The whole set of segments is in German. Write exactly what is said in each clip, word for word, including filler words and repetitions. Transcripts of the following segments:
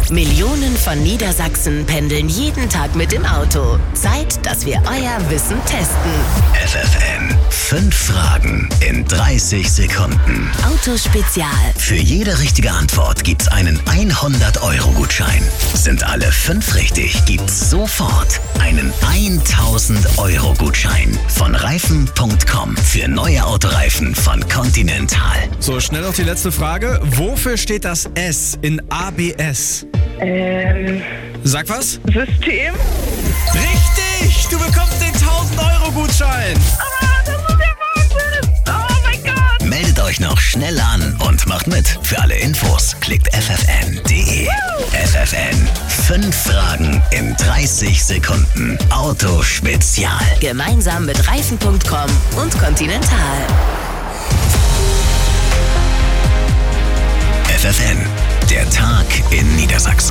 Millionen von Niedersachsen pendeln jeden Tag mit dem Auto. Zeit, dass wir euer Wissen testen. F F N. Fünf Fragen in dreißig Sekunden. Autospezial. Für jede richtige Antwort gibt's einen hundert-Euro-Gutschein. Sind alle fünf richtig, gibt's sofort einen tausend-Euro-Gutschein von Reifen Punkt com für neue Autoreifen von Continental. So, schnell noch die letzte Frage. Wofür steht das S in A B S? Ähm, Sag was? System? Richtig! Du bekommst den tausend-Euro-Gutschein. Ah, das ist ja Wahnsinn! Oh mein Gott! Meldet euch noch schnell an und macht mit. Für alle Infos klickt f f n punkt d e. F F N. Fünf Fragen in dreißig Sekunden. Autospezial. Gemeinsam mit Reifen Punkt com und Continental. F F N. Der Tag in Niedersachsen.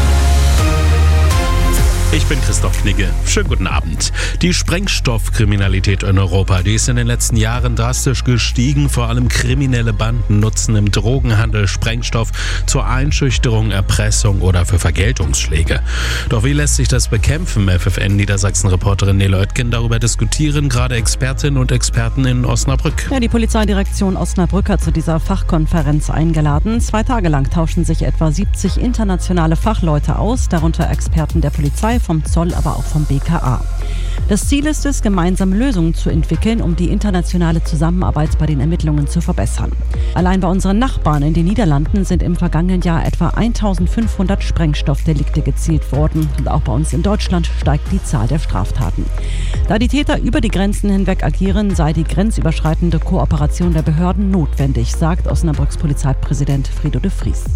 Ich bin Christoph Knigge. Schönen guten Abend. Die Sprengstoffkriminalität in Europa, die ist in den letzten Jahren drastisch gestiegen. Vor allem kriminelle Banden nutzen im Drogenhandel Sprengstoff zur Einschüchterung, Erpressung oder für Vergeltungsschläge. Doch wie lässt sich das bekämpfen? F F N-Niedersachsen-Reporterin Nele Oetken darüber diskutieren gerade Expertinnen und Experten in Osnabrück. Ja, die Polizeidirektion Osnabrück hat zu dieser Fachkonferenz eingeladen. Zwei Tage lang tauschen sich etwa siebzig internationale Fachleute aus, darunter Experten der Polizei, vom Zoll, aber auch vom B K A. Das Ziel ist es, gemeinsame Lösungen zu entwickeln, um die internationale Zusammenarbeit bei den Ermittlungen zu verbessern. Allein bei unseren Nachbarn in den Niederlanden sind im vergangenen Jahr etwa eintausendfünfhundert Sprengstoffdelikte gezielt worden. Und auch bei uns in Deutschland steigt die Zahl der Straftaten. Da die Täter über die Grenzen hinweg agieren, sei die grenzüberschreitende Kooperation der Behörden notwendig, sagt Osnabrücks Polizeipräsident Frido de Vries.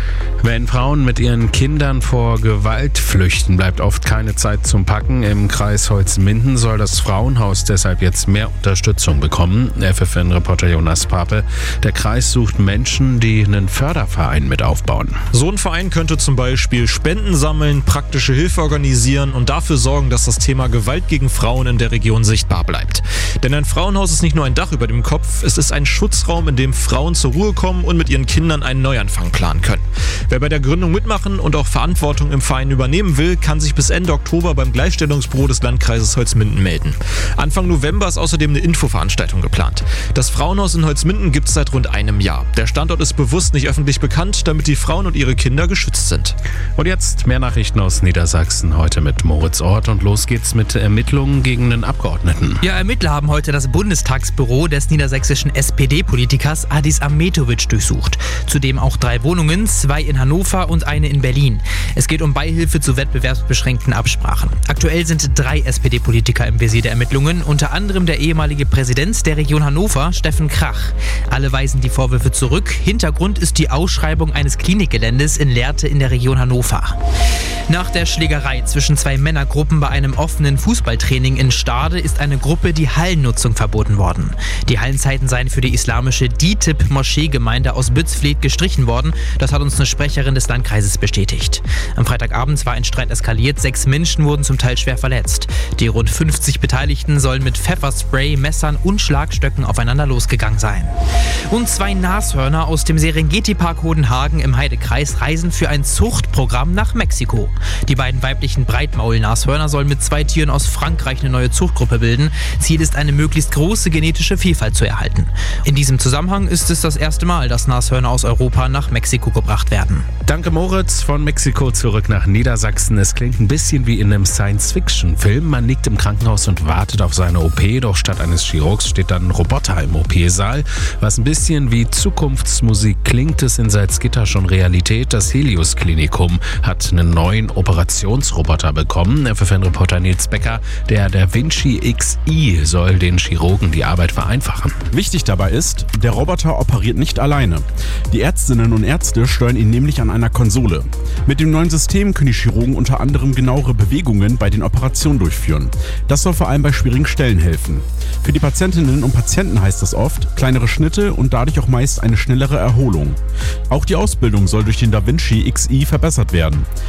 Wenn Frauen mit ihren Kindern vor Gewalt flüchten, bleibt oft keine Zeit zum Packen. Im Kreis Holzminden soll das Frauenhaus deshalb jetzt mehr Unterstützung bekommen. F F N-Reporter Jonas Pape. Der Kreis sucht Menschen, die einen Förderverein mit aufbauen. So ein Verein könnte zum Beispiel Spenden sammeln, praktische Hilfe organisieren und dafür sorgen, dass das Thema Gewalt gegen Frauen in der Region sichtbar bleibt. Denn ein Frauenhaus ist nicht nur ein Dach über dem Kopf, es ist ein Schutzraum, in dem Frauen zur Ruhe kommen und mit ihren Kindern einen Neuanfang planen können. Wer bei der Gründung mitmachen und auch Verantwortung im Verein übernehmen will, kann sich bis Ende Oktober beim Gleichstellungsbüro des Landkreises Holzminden melden. Anfang November ist außerdem eine Infoveranstaltung geplant. Das Frauenhaus in Holzminden gibt es seit rund einem Jahr. Der Standort ist bewusst nicht öffentlich bekannt, damit die Frauen und ihre Kinder geschützt sind. Und jetzt mehr Nachrichten aus Niedersachsen, heute mit Moritz Ort. Und los geht's mit Ermittlungen gegen einen Abgeordneten. Ja, Ermittler haben heute das Bundestagsbüro des niedersächsischen S P D-Politikers Adis Ahmetović durchsucht. Zudem auch drei Wohnungen, zwei in Hannover und eine in Berlin. Es geht um Beihilfe zu wettbewerbsbeschränkten Absprachen. Aktuell sind drei S P D-Politiker im Visier der Ermittlungen, unter anderem der ehemalige Präsident der Region Hannover, Steffen Krach. Alle weisen die Vorwürfe zurück. Hintergrund ist die Ausschreibung eines Klinikgeländes in Lehrte in der Region Hannover. Nach der Schlägerei zwischen zwei Männergruppen bei einem offenen Fußballtraining in Stade ist eine Gruppe die Hallennutzung verboten worden. Die Hallenzeiten seien für die islamische D I T I B-Moscheegemeinde aus Bützfleth gestrichen worden. Das hat uns eine Sprecherin des Landkreises bestätigt. Am Freitagabend war ein Streit eskaliert. Sechs Menschen wurden zum Teil schwer verletzt. Die rund fünfzig Beteiligten sollen mit Pfefferspray, Messern und Schlagstöcken aufeinander losgegangen sein. Und zwei Nashörner aus dem Serengeti-Park Hodenhagen im Heidekreis reisen für ein Zuchtprogramm nach Mexiko. Die beiden weiblichen Breitmaul-Nashörner sollen mit zwei Tieren aus Frankreich eine neue Zuchtgruppe bilden. Ziel ist, eine möglichst große genetische Vielfalt zu erhalten. In diesem Zusammenhang ist es das erste Mal, dass Nashörner aus Europa nach Mexiko gebracht werden. Danke Moritz. Von Mexiko zurück nach Niedersachsen. Es klingt ein bisschen wie in einem Science-Fiction-Film. Man liegt im Krankenhaus und wartet auf seine O P, doch statt eines Chirurgs steht dann ein Roboter im O P-Saal. Was ein bisschen wie Zukunftsmusik klingt, ist in Salzgitter schon Realität. Das Helios-Klinikum hat einen neuen Operationsroboter bekommen. F F N-Reporter Nils Becker. Der Da Vinci X I soll den Chirurgen die Arbeit vereinfachen. Wichtig dabei ist, der Roboter operiert nicht alleine. Die Ärztinnen und Ärzte steuern ihn nämlich an einer Konsole. Mit dem neuen System können die Chirurgen unter anderem genauere Bewegungen bei den Operationen durchführen. Das soll vor allem bei schwierigen Stellen helfen. Für die Patientinnen und Patienten heißt das oft kleinere Schnitte und dadurch auch meist eine schnellere Erholung. Auch die Ausbildung soll durch den Da Vinci X I verbessert werden, denn ihn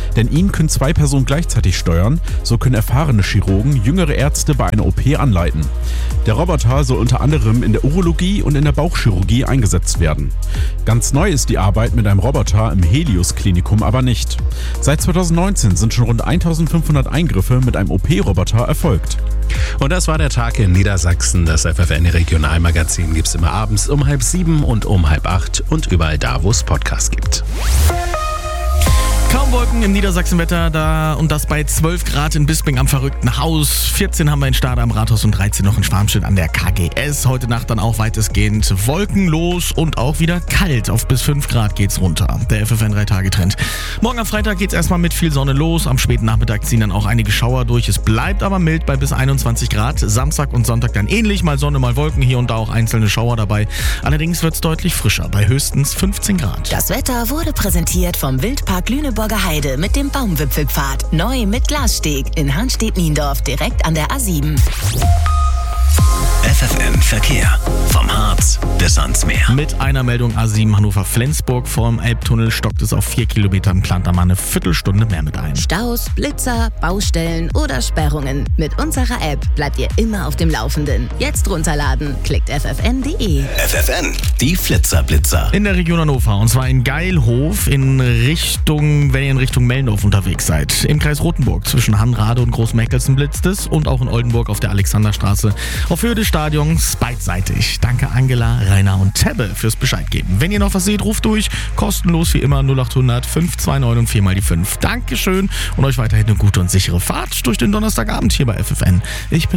Ding können zwei Personen gleichzeitig steuern, so können erfahrene Chirurgen jüngere Ärzte bei einer O P anleiten. Der Roboter soll unter anderem in der Urologie und in der Bauchchirurgie eingesetzt werden. Ganz neu ist die Arbeit mit einem Roboter im Helios-Klinikum aber nicht. Seit zweitausendneunzehn sind schon rund eintausendfünfhundert Eingriffe mit einem O P-Roboter erfolgt. Und das war der Tag in Niedersachsen. Das F F N-Regionalmagazin gibt es immer abends um halb sieben und um halb acht und überall da, wo es Podcasts gibt. Kaum Wolken im Niedersachsenwetter da und das bei zwölf Grad in Bisping am verrückten Haus. vierzehn haben wir in Stade am Rathaus und dreizehn noch in Schwarmstedt an der K G S. Heute Nacht dann auch weitestgehend wolkenlos und auch wieder kalt. Auf bis fünf Grad geht's runter. Der F F N drei Tage Trend. Morgen am Freitag geht's erstmal mit viel Sonne los. Am späten Nachmittag ziehen dann auch einige Schauer durch. Es bleibt aber mild bei bis einundzwanzig Grad. Samstag und Sonntag dann ähnlich. Mal Sonne, mal Wolken. Hier und da auch einzelne Schauer dabei. Allerdings wird's deutlich frischer bei höchstens fünfzehn Grad. Das Wetter wurde präsentiert vom Wildpark Lüneburger Heide mit dem Baumwipfelpfad. Neu mit Glassteg in Hanstedt-Niendorf direkt an der A sieben. F F N Verkehr. Vom Harz bis ans Meer. Mit einer Meldung A sieben Hannover-Flensburg. Vor dem Elbtunnel stockt es auf vier Kilometern. Plant da mal eine Viertelstunde mehr mit ein. Staus, Blitzer, Baustellen oder Sperrungen. Mit unserer App bleibt ihr immer auf dem Laufenden. Jetzt runterladen. Klickt f f n punkt d e. F F N, die Flitzerblitzer. In der Region Hannover, und zwar in Geilhof in Richtung, wenn ihr in Richtung Mellendorf unterwegs seid. Im Kreis Rothenburg zwischen Hanrade und Großmeckelsen blitzt es und auch in Oldenburg auf der Alexanderstraße auf Höhe des Stadions beidseitig. Danke Angela, Rainer und Tebbe fürs Bescheid geben. Wenn ihr noch was seht, ruft durch. Kostenlos wie immer null acht hundert fünf zwei neun und vier mal die fünf. Dankeschön und euch weiterhin eine gute und sichere Fahrt durch den Donnerstagabend hier bei F F N. Ich bin